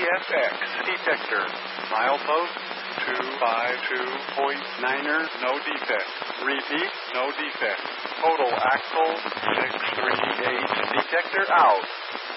VFX detector. Milepost 252.9er, no defect. Repeat, no defect. Total axle 638. Detector out.